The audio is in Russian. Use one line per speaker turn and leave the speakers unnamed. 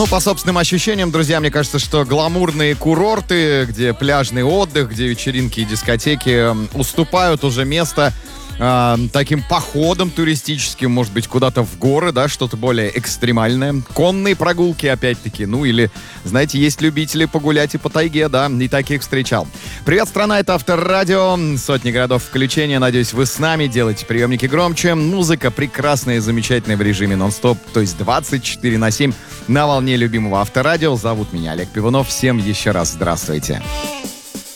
Ну, по собственным ощущениям, друзья, мне кажется, что гламурные курорты, где пляжный отдых, где вечеринки и дискотеки уступают уже место таким походом туристическим, может быть, куда-то в горы, да, что-то более экстремальное. Конные прогулки, опять-таки, ну или, знаете, есть любители погулять и по тайге, да, и таких встречал. Привет, страна, это Авторадио, сотни городов включения, надеюсь, вы с нами, делайте приемники громче. Музыка прекрасная и замечательная в режиме нон-стоп, то есть 24/7 на волне любимого Авторадио. Зовут меня Олег Пивунов, всем еще раз здравствуйте.